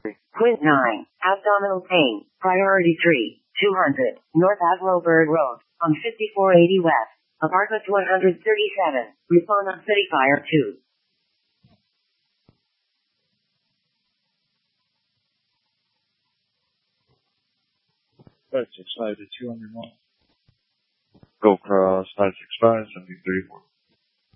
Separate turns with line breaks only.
Quint 9, abdominal pain, priority 3, 200, North Agloberg Road, on 5480 West, apartment 137, respond on City Fire 2.
That's excited 200 miles. Go cross 565 73